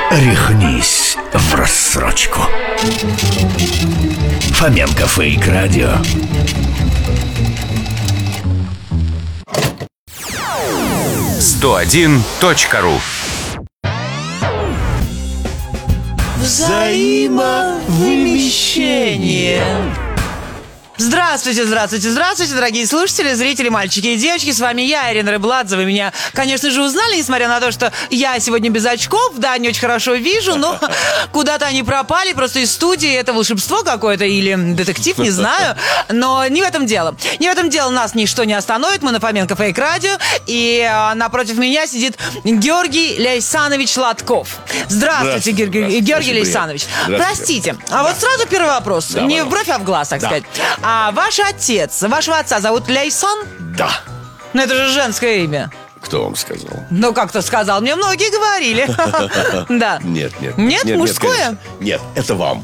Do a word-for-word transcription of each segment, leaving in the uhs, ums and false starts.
Рехнись в рассрочку. Фоменко Фейк Радио. сто один точка ру. Взаимовымещение. Здравствуйте, здравствуйте, здравствуйте, дорогие слушатели, зрители, мальчики и девочки. С вами я, Ирина Рыбладзе. Вы меня, конечно же, узнали, несмотря на то, что я сегодня без очков. Да, не очень хорошо вижу, но куда-то они пропали. Просто из студии это волшебство какое-то или детектив, не знаю. Но не в этом дело. Не в этом дело, нас ничто не остановит. Мы на Фоменко Фейк Радио. И а, напротив меня сидит Георгий Ляйсанович Лотков. Здравствуйте, Здравствуйте, Георгий, Георгий Очень Ляйсанович. приятно. Простите, а вот сразу первый вопрос. Да, не в пожалуйста. бровь, а в глаз, так Да. сказать. А ваш отец, вашего отца зовут Ляйсан? Да. Ну, это же женское имя. Кто вам сказал? Ну, как-то сказал, мне многие говорили. Да. Нет, нет. Нет? Мужское? конечно. Нет, это вам.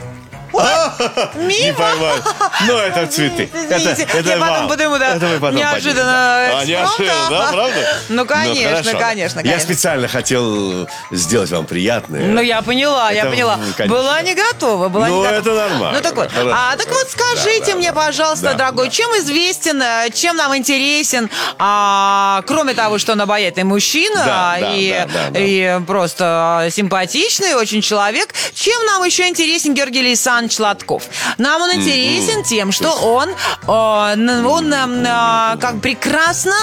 Не Мимо. поймал. Ну, это цветы. Это, Извините, это я потом вам. подумаю, да, Это вы потом неожиданно поднимете. А, неожиданно, да, правда? Ну, конечно, хорошо. конечно, Я конечно. специально хотел сделать вам приятное. Ну, я поняла, я Это, поняла. конечно. Была не готова, была Ну, не готова. это нормально. Ну, так вот. Хорошо, а, так вот, хорошо. скажите Да, да, мне, да. пожалуйста, Да, дорогой, да. чем известен, э, чем нам интересен, а, кроме того, что он обаятельный мужчина Да, да, и, да, да, да. и просто симпатичный очень человек, чем нам еще интересен Георгий Ляйсанович Лотков? Нам он интересен тем, что он, э, он э, как прекрасно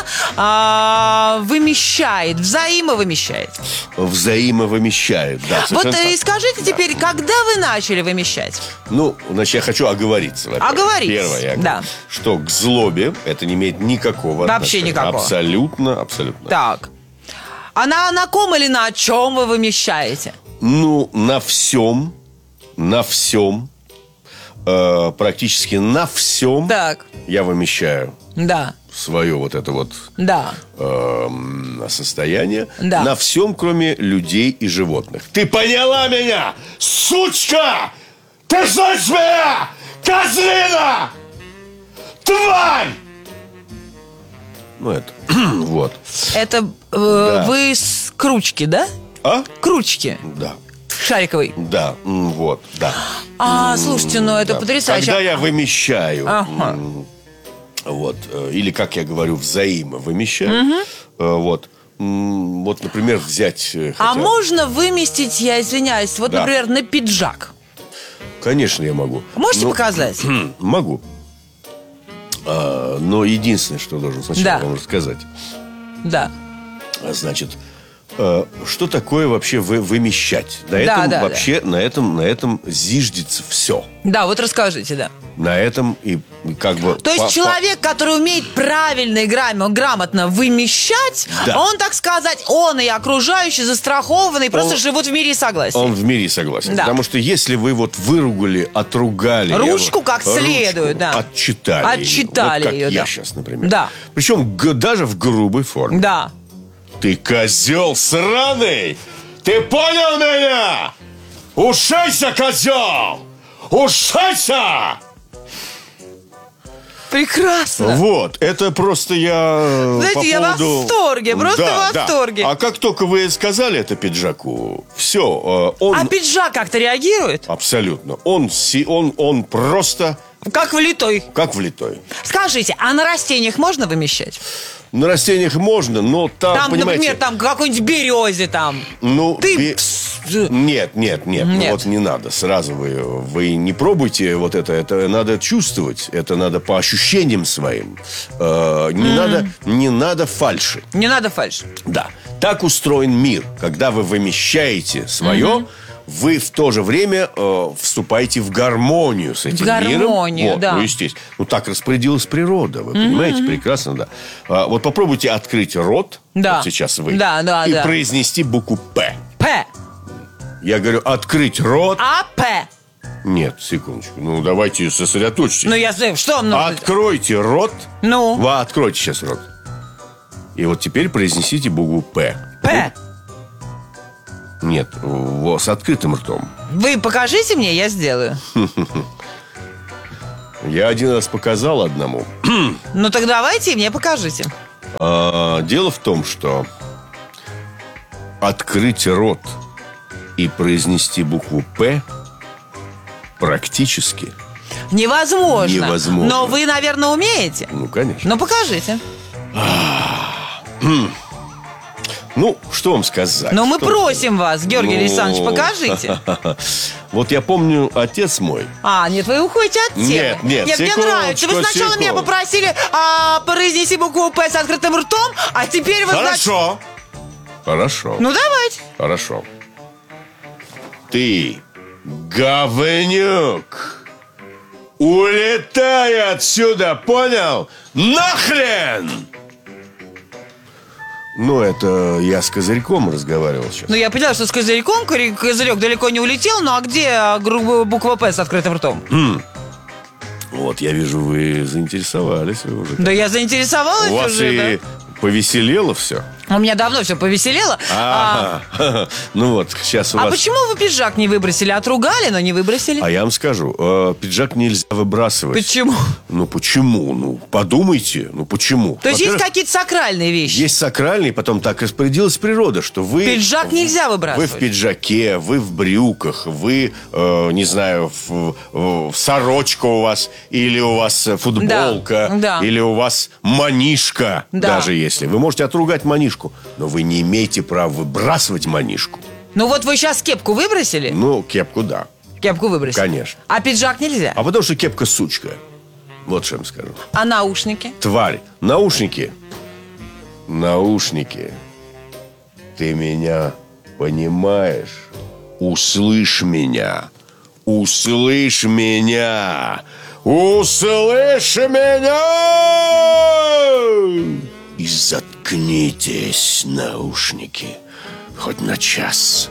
э, вымещает, взаимовымещает. Взаимовымещают, да. Вот совершенно э, и так. скажите теперь, когда вы начали вымещать? Ну, значит, я хочу оговориться. во-первых. Оговоритесь, Первое, я да. говорю, что к злобе это не имеет никакого Вообще отношения. никакого. Абсолютно, абсолютно. Так. А на, на ком или на чем вы вымещаете? Ну, на всем, на всем, э, практически на всем Так, я вымещаю да, свое вот это вот да. э, состояние. Да. На всем, кроме людей и животных. Ты поняла меня, сучка? Ты слышишь меня, козлина? Тварь! Ну, это, вот. Это э, Да. вы с кручки, да? А? Кручки Да, шариковой. да, м, вот, да. А, слушайте, ну это Да. потрясающе. Когда я вымещаю, Ага. м, вот, э, или, как я говорю, взаимовымещаю, э, вот, м, вот, например, взять... э, А хотя- можно выместить, я извиняюсь, вот, Да. например, на пиджак? Конечно, я могу. Можете Ну, показать? Могу. А, но единственное, что должен сначала Да. вам рассказать, Да. а, значит, э, что такое вообще вы, вымещать? На Да, этом да, вообще, на этом, на этом зиждется все. Да, вот расскажите, да. На этом и и как бы... То есть по- человек, который умеет правильно и грам- грамотно вымещать, Да. он, так сказать, он и окружающие застрахованы, просто Он- живут в мире и согласии. Он в мире согласен. Да. Потому что если вы вот выругали, отругали... Ручку я- как следует, да. Отчитали. Отчитали ее. Вот как ее, я да. сейчас, например. Да. Причем г- даже в грубой форме. Да. Ты козел сраный! Ты понял меня? Ушайся, козел! Ушайся! Прекрасно. Вот, это просто я... э, Знаете, по я в поводу- восторге, просто Да, в да. восторге. А как только вы сказали это пиджаку, все, он... А пиджак как-то реагирует? Абсолютно. Он, си- он, он просто Как влитой. как влитой. Скажите, а на растениях можно вымещать? На растениях можно, но там, Там, понимаете... например, там какой-нибудь березе там. Ну, Ты... бе- Нет, нет, нет, ну Нет. вот не надо. Сразу вы, вы не пробуйте вот это. Это надо чувствовать. Это надо по ощущениям своим. Э, не, надо, не надо фальши. Не надо фальшь. Да. Так устроен мир. Когда вы вымещаете свое, вы в то же время э, вступаете в гармонию с этим миром. гармонию, Вот, да. Ну, естественно. Ну, так распорядилась природа. Вы понимаете? Прекрасно, да. А, вот попробуйте открыть рот. Да. Вот сейчас вы. Да, да, и да. произнести букву «П». П. Я говорю, открыть рот. А П. Нет, секундочку. Ну, давайте сосредоточьтесь. Ну, я знаю, что нужно? Откройте рот. Ну? Вы откройте сейчас рот. И вот теперь произнесите букву «П». П. Нет, во- с открытым ртом. Вы покажите мне, я сделаю. Я один раз показал одному. Ну, так давайте и мне покажите. А, дело в том, что открыть рот и произнести букву «П» практически Невозможно. Невозможно. Но вы, наверное, умеете. Ну, конечно. Ну, покажите. Ну, что вам сказать? Но мы Что просим вас, Георгий Ну. Александрович, покажите. Вот я помню, отец мой. А, нет, вы уходите от темы. Нет, нет, Нет, мне секундочку, нравится. Вы сначала меня секунду. попросили а, произнеси букву «П» с открытым ртом, а теперь вы... значит- Хорошо. Хорошо. Ну, давайте. Хорошо. Ты, говнюк, улетай отсюда, понял? Нахрен! Ну, это я с Козырьком разговаривал сейчас. Ну, я поняла, что с козырьком кори- козырек далеко не улетел, ну, а где а, гру- буква «П» с открытым ртом? Вот, я вижу, вы заинтересовались вы уже. Да я заинтересовалась У вас уже, и да. повеселело все. У меня давно все повеселело. А, А, ну вот, сейчас у а вас... почему вы пиджак не выбросили? Отругали, но не выбросили. А я вам скажу, э, пиджак нельзя выбрасывать. Почему? Ну, почему? Ну, подумайте, ну, почему? То есть есть Во-первых, какие-то сакральные вещи? есть сакральный, потом так распорядилась природа, что вы... Пиджак нельзя выбрасывать. Вы в пиджаке, вы в брюках, вы, э, не знаю, в, в- в сорочка у вас, или у вас футболка, Да, да. или у вас манишка, Да. даже если. Вы можете отругать манишку, но вы не имеете права выбрасывать манишку. Ну вот вы сейчас кепку выбросили? Ну, кепку, да. Кепку выбросили. Конечно. А пиджак нельзя? А потому что кепка сучка. Вот что я вам скажу. А наушники? Тварь. Наушники. Наушники. Ты меня понимаешь? Услышь меня. Услышь меня. Услышь меня! И заткнитесь, наушники. Хоть на час.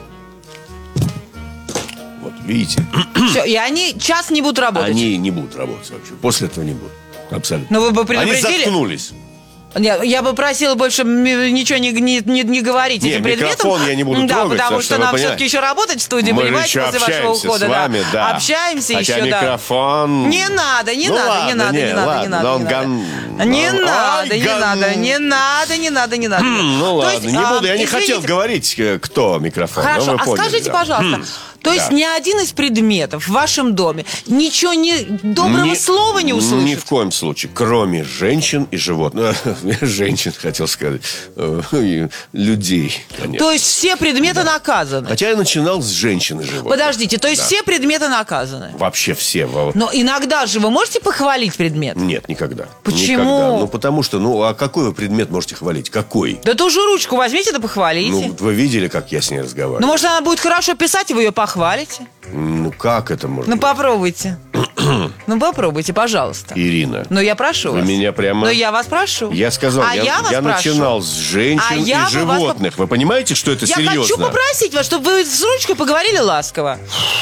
Вот, видите? Все, и они час не будут работать. Они не будут работать вообще. После этого не будут. Абсолютно. Ну вы бы Они предупредили? заткнулись. Нет, я бы просила больше м- ничего не, не, не, не говорить Не, этим предметом. микрофон я не буду Да, трогать, потому так что что вы нам понимаете. все-таки еще работать в студии, Мы же понимаете, еще после вашего общаемся ухода. с вами, да. Общаемся Хотя еще, да. микрофон... Не надо, не Ну надо, ладно, не надо, не, не надо, ладно, не надо, но он не надо. ган- Не Ой, надо, не ган- надо, не надо, не надо, не надо. Ну То ладно, есть, не а, буду. Я не извините, хотел говорить, э, кто микрофон. но Хорошо, вы а поняли, скажите, да. пожалуйста, то есть да. ни один из предметов в вашем доме ничего не доброго Ни- слова не услышит? Ни в коем случае. Кроме женщин и животных. Женщин, хотел сказать. Э, и людей, конечно. То есть все предметы наказаны? Хотя я начинал с женщин и животных. Подождите, то есть все предметы наказаны? Вообще все. во- Но иногда же вы можете похвалить предмет? Нет, никогда. Почему? Никогда. Ну, потому что, ну, а какой вы предмет можете хвалить? Какой? Да тоже ручку возьмите да похвалите. Ну, Ну, вот вы видели, как я с ней разговариваю? может, она будет хорошо писать, и вы ее похвалите? Ну, как это может Ну, быть? попробуйте. Ну, попробуйте, пожалуйста. Ирина, Ну, я прошу вы вас. меня прямо... Ну, я вас прошу. Я сказал, а я, я, вас я прошу. начинал с женщин А и я бы вас животных. Вы понимаете, что это Я серьезно? хочу попросить вас, чтобы вы с ручкой поговорили ласково.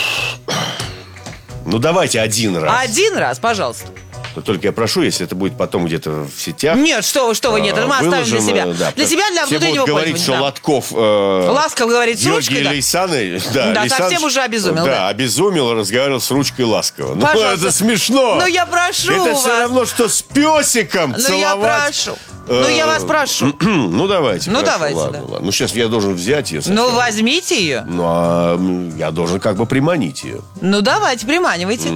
Ну, давайте один раз. Один раз, пожалуйста. Но только я прошу, если это будет потом где-то в сетях... Нет, что вы, что вы, нет, это мы а, оставим для выложим, себя. э, да, Для себя, для все внутреннего будут говорить, пользования, что да. Лотков... э, Ласково говорит с Георгий ручкой, да. Лейсаны, да, Да, Лейсанович, совсем уже обезумел, Да, да. обезумел, разговаривал с ручкой ласково. Ну, Пожалуйста. это смешно. Ну, я прошу Это вас. все равно, что с песиком Ну, я целовать. прошу. Ну, я вас прошу. Ну, давайте. Ну, хорошо, давайте, ладно, да. ладно. Ну, сейчас я должен взять ее. Ну, возьмите ее. Ну, а м, я должен как бы приманить ее. Ну, давайте, приманивайте.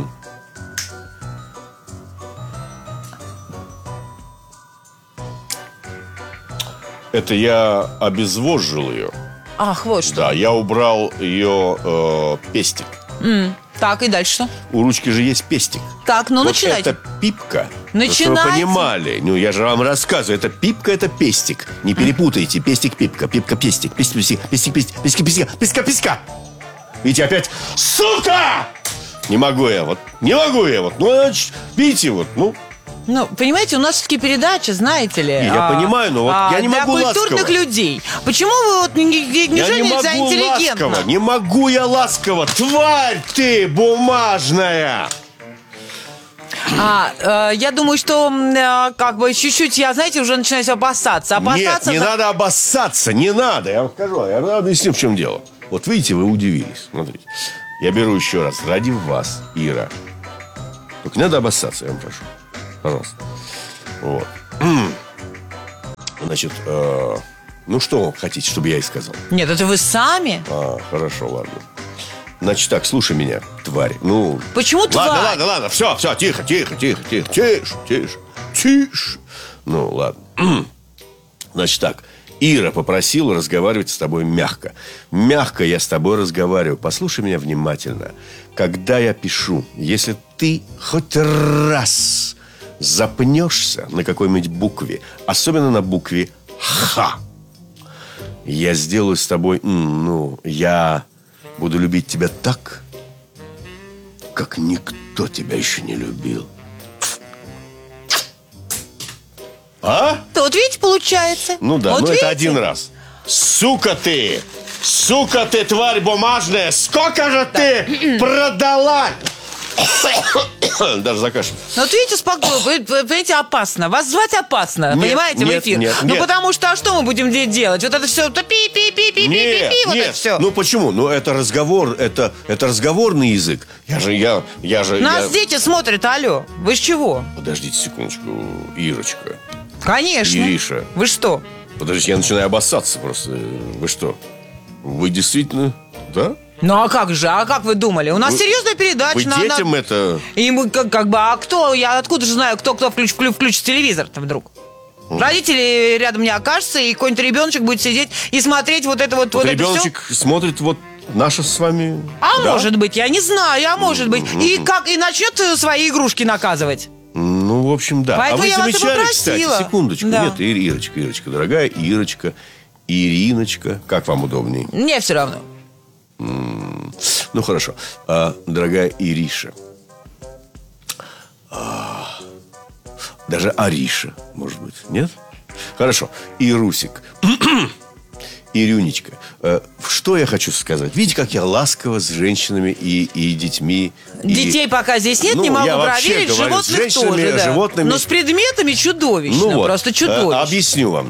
Это я обезвожил ее. Ах, вот что. Да, я убрал ее э, пестик. Так, и дальше что? У ручки же есть пестик. Так, ну, Вот начинайте. это пипка. Начинайте. Чтобы вы понимали. Ну, я же вам рассказываю. Это пипка, это пестик. Не перепутайте. Пестик, пипка. Пипка, пестик. Пестик, пестик, пестик, пестик, пестик, пестик, писка, писка. Видите, опять сука! Не могу я вот. Не могу я вот. Ну, значит, видите, вот, ну. Ну, понимаете, у нас все-таки передача, знаете ли. Я понимаю, но вот я не могу для культурных ласково. людей. Почему вы вот не, не, не Я не женитесь, а могу интеллигентно? ласково. Не могу я ласково. Тварь ты бумажная! А, э, я думаю, что м, э, как бы чуть-чуть я, знаете, уже начинаю опасаться. Нет, Опасаться не за- надо обоссаться, не надо. Я вам скажу, я вам объясню, в чем дело. Вот видите, вы удивились. Смотрите. Я беру еще раз. Ради вас, Ира. Только не надо обоссаться, я вам прошу. Пожалуйста. Вот. Значит, э, Ну, что хотите, чтобы я и сказал? Нет, это вы сами. А, хорошо, ладно. Значит так, слушай меня, тварь. Ну, Почему ладно, тварь? ладно, ладно, все, все, тихо, тихо, тихо, тихо, тише, тише, тише. Ну, ладно. Значит так, Ира попросила разговаривать с тобой мягко. Мягко я с тобой разговариваю. Послушай меня внимательно. Когда я пишу, если ты хоть раз запнешься на какой-нибудь букве, особенно на букве «Х», я сделаю с тобой, ну, я буду любить тебя так, как никто тебя еще не любил. А? То вот видите, получается. Ну да, вот ну видите? это один раз. Сука ты! Сука ты, тварь бумажная! Сколько же ты продала? Даже закашлялся. Ну, вот видите, спокойно, вы, вы понимаете, опасно. Вас звать опасно, Нет, понимаете, нет, в эфир. нет, ну, нет. потому что, а что мы будем здесь делать? Вот это все, пи-пи-пи-пи-пи-пи-пи, Нет, вот нет. это все. Ну почему? Ну это разговор, это, это разговорный язык. Я же, я, я же... Нас я... дети смотрят, алло. Вы с чего? Подождите секундочку, Ирочка. Конечно. Ириша. Вы что? Подождите, я начинаю обоссаться просто. Вы что? Вы действительно... Да? Ну, а как же? А как вы думали? У нас Вы- серьезная передача. Вы на- на- детям это... И мы как, как бы, а кто? Я откуда же знаю, кто кто включ, вклю- включит телевизор-то вдруг? Родители рядом не окажутся, и какой-нибудь ребеночек будет сидеть и смотреть вот это вот, Вот вот это все. ребеночек смотрит вот наше с вами... А да? может быть, я не знаю, а может быть. И как и начнет э, свои игрушки наказывать. Ну, в общем, да. Поэтому а вы я вас и замечали, кстати, попросила. секундочку. Да. Нет, Ир- Ирочка, Ирочка, дорогая Ирочка, Ириночка. Как вам удобнее? Мне все равно. Ну, хорошо. А, дорогая Ириша. А, даже Ариша, может быть. Нет? Хорошо. Ирусик. Ирюнечка. Э, Что я хочу сказать? Видите, как я ласково с женщинами и, и детьми. и- Детей пока здесь нет, Ну, не могу я вообще проверить. говорю, с Животных женщинами, тоже, да. животными. Но с предметами чудовищно. Ну вот, Просто э, чудовищно. объясню вам.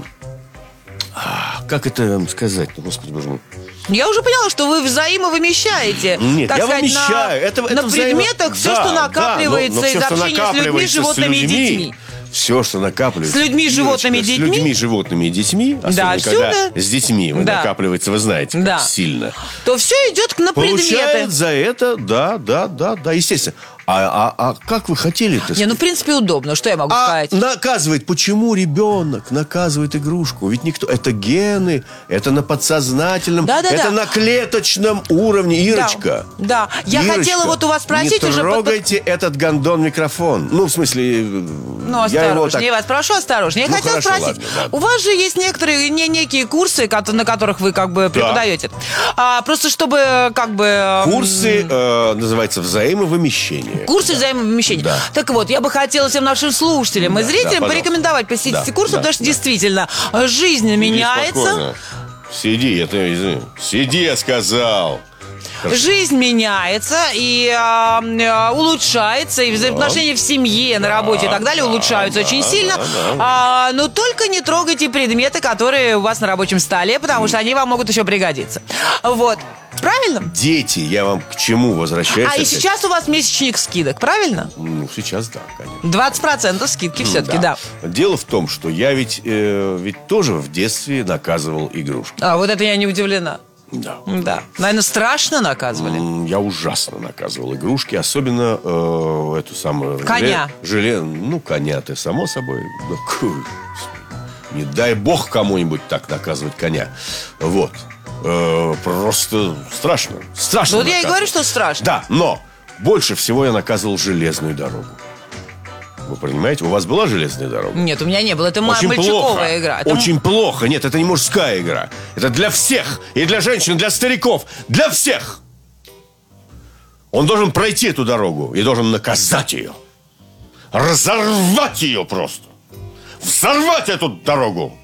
А, Как это вам сказать? Ну, Господи, боже мой. Я уже поняла, что вы взаимовымещаете. Нет, так я сказать, вымещаю. на, Это, это на взаимо- предметах все, Да, что да, накапливается но- но из всё, что общения с людьми, накапливается животными и людьми, детьми. Все, что накапливается. С людьми, животными и Ирочка, детьми? С людьми, животными и детьми. Особенно, всюду. когда с детьми вы Да. накапливается, вы знаете, как Да. сильно. То все идет на предметы. Получает за это, да, да, да, да, естественно. А, а, а как вы хотели-то? Не, ну в принципе удобно. Что я могу А сказать? наказывает, почему ребенок наказывает игрушку? Ведь никто, это гены, это на подсознательном, Да-да-да. это на клеточном уровне, Ирочка. Да, да. Я Ирочка, хотела вот у вас спросить не уже... под- под- трогайте этот гондон микрофон. Ну, в смысле, Ну, я его осторожнее, так... я вас прошу, осторожнее. Я Ну, хотела хорошо, спросить, ладно, ладно. у вас же есть некоторые, не, некие курсы, ко- на которых вы как бы преподаете. А, просто чтобы как бы... м, Курсы э, называется взаимовымещение. Курсы взаимовымещения. Да. Так вот, я бы хотела всем нашим слушателям и Да, зрителям да, пожалуйста. порекомендовать посетить Да, эти курсы, да, потому что да. действительно жизнь Сиди меняется. спокойно. Сиди, это извини. Сиди, я сказал. Жизнь меняется и а, а, улучшается, и взаимоотношения в семье, на работе и так далее улучшаются очень сильно. А, но только не трогайте предметы, которые у вас на рабочем столе, потому что они вам могут еще пригодиться. Вот. Правильно? Дети, я вам к чему возвращаюсь? А и опять? сейчас у вас месячник скидок, правильно? Ну, сейчас да, конечно. двадцать процентов скидки все-таки, да. Дело в том, что я ведь, э, ведь тоже в детстве наказывал игрушки. А, вот это я не удивлена. Да. Да. Наверное, страшно наказывали. М, Я ужасно наказывал игрушки, особенно э, эту самую... Коня. Желе, желе- ну, коня-то, само собой. Да, ку- Не дай бог кому-нибудь так наказывать коня. Вот. Э, просто страшно. Страшно Вот я и наказывать. говорю, что страшно. Да, но больше всего я наказывал железную дорогу. Вы понимаете, у вас была железная дорога? Нет, у меня не было. Это ма- Очень мальчиковая плохо. игра. Это Очень плохо. Нет, это не мужская игра. Это для всех. И для женщин, и для стариков. Для всех. Он должен пройти эту дорогу и должен наказать ее. Разорвать ее просто. Взорвать эту дорогу.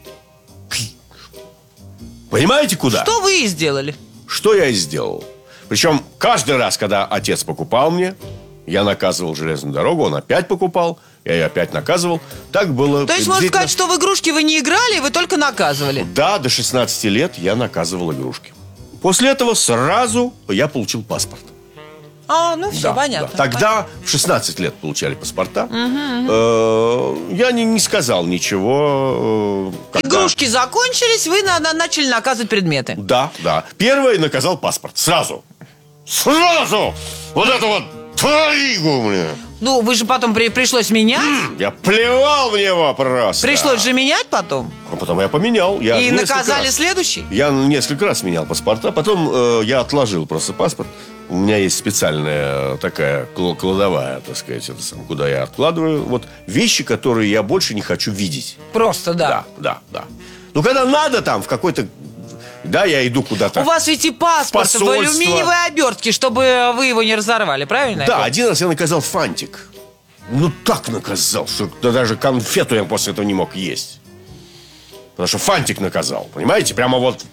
Понимаете, куда? Что вы и сделали? Что я и сделал. Причем каждый раз, когда отец покупал мне, я наказывал железную дорогу, он опять покупал, я ее опять наказывал. Так было. То есть можно приблизительно- сказать, что в игрушки вы не играли, вы только наказывали? Да, до шестнадцати лет я наказывал игрушки. После этого сразу я получил паспорт. А, ну все, Да, понятно. да. Тогда в шестнадцать лет получали паспорта. Э, Я не, не сказал ничего. э, когда- Игрушки закончились, вы на- на- начали наказывать предметы. Да, да. Первое наказал паспорт. Сразу. Сразу! Вот это вот тваригу мне. Ну, вы же потом при- пришлось менять. Я плевал в него просто. Пришлось же менять потом. А потом я поменял. Я И несколько наказали раз- следующий. Я несколько раз менял паспорта. Потом э, я отложил просто паспорт. У меня есть специальная такая кл- кладовая, так сказать, это сам, куда я откладываю. Вот вещи, которые я больше не хочу видеть. Просто, да. Да, да, да. Ну, когда надо там в какой-то... Да, я иду куда-то. У вас ведь и паспорт в Посольство. алюминиевой обертке, чтобы вы его не разорвали, правильно? Да, один раз я наказал фантик. Ну, так наказал, что да даже конфету я после этого не мог есть. Потому что фантик наказал, понимаете? Прямо вот...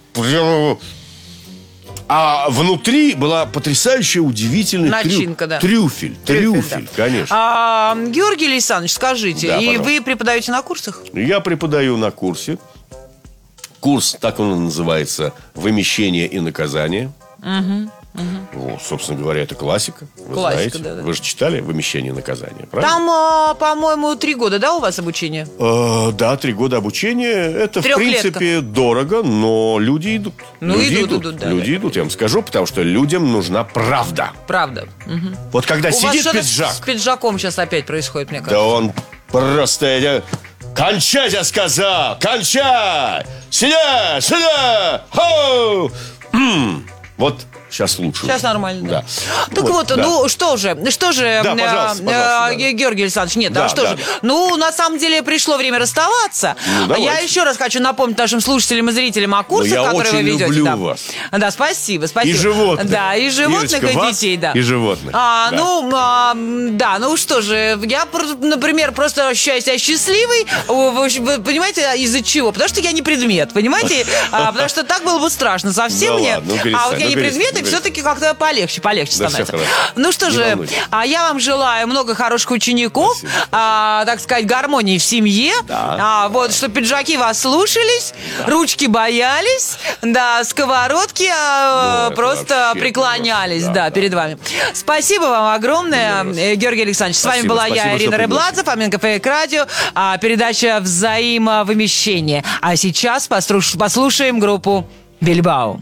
А внутри была потрясающая, удивительная Начинка, трю- да. трюфель. Трюфель, Трюфель, да. конечно. А, Георгий Александрович, скажите, Да, и пожалуйста. вы преподаете на курсах? Я преподаю на курсе. Курс, так он и называется, «Вымещение и наказание». Угу. Ну, собственно говоря, это классика. Вы Классика, знаете. да, да. Вы же читали «Вымещение и наказание», правильно? Там, а, по-моему, три года, да, у вас обучение? Э, да, три года обучения. Это, в Трехлетка. принципе, дорого, но люди идут. Ну, люди идут, идут, да, Люди да. идут, я вам скажу, потому что людям нужна правда. Правда. Мгм. Вот когда У вас сидит что-то пиджак, с пиджаком сейчас опять происходит, мне да кажется. он просто... я- Кончай, я сказал! Кончай! Сюда! Сюда! Хоу! М. Вот сейчас лучше. Сейчас нормально, да. Да. Так вот, да. ну что же, что же, Да, э, пожалуйста, э, пожалуйста, да. Георгий Александрович, нет, Да, а что да, же? да. Ну, на самом деле, пришло время расставаться. Ну, давайте. Я еще раз хочу напомнить нашим слушателям и зрителям о курсах, я которые вы очень ведете. люблю да. вас. Да, спасибо, спасибо. И животных. Да, и животных, Ирочка, и вас детей, да. и животных. А, Да. ну, а, м, да, ну что же, я, пр- например, просто ощущаю себя счастливой. О, Вы, вы понимаете, из-за чего? Потому что я не предмет, понимаете? А, потому что так было бы страшно совсем Да мне. ладно, ну, а перестань, вот я ну, не перестань, предмет, ну, и все-таки как-то полегче, полегче Да, становится. всё хорошо. Ну что Не же, волнуйтесь. а я вам желаю много хороших учеников, Спасибо. а, так сказать, гармонии в семье, Да. а, вот, чтобы пиджаки вас слушались, ручки боялись, да, сковородки а, Ну, это просто вообще преклонялись, просто, да, да, перед вами. Спасибо вам огромное, э, Георгий Александрович. С вами Спасибо, была спасибо, я, что Ирина пригласили. Рыбладзе, Фоменко Фейк Радио, а, передача «Взаимовымещение». А сейчас послуш- послушаем группу «Бильбао».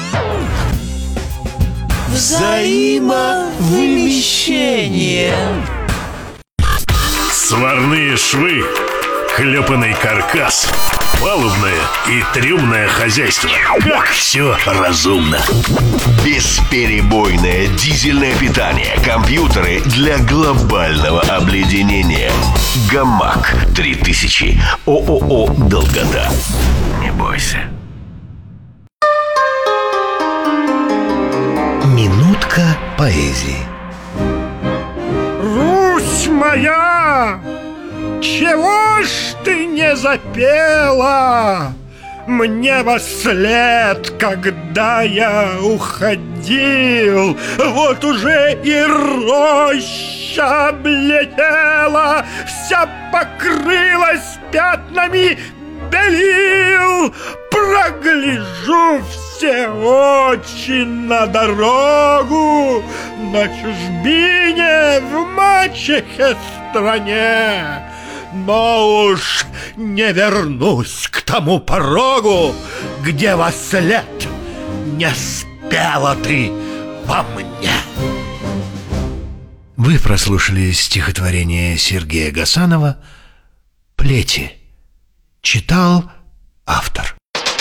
Взаимовымещение. Сварные швы, клепанный каркас, палубное и трюмное хозяйство. Как все разумно. Бесперебойное дизельное питание. Компьютеры для глобального обледенения. Гамак три тысячи. ООО «Долгота». Не бойся. Минутка поэзии. Русь моя, чего ж ты не запела мне во след, когда я уходил? Вот уже и роща облетела, вся покрылась пятнами белил. Прогляжу все очи на дорогу, на чужбине в мачехе стране. Но уж не вернусь к тому порогу, где во след не спела ты по мне. Вы прослушали стихотворение Сергея Гасанова «Плети». Читал автор.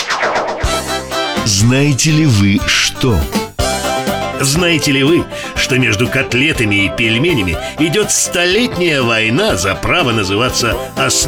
Знаете ли вы что? Знаете ли вы, что между котлетами и пельменями идет столетняя война за право называться основой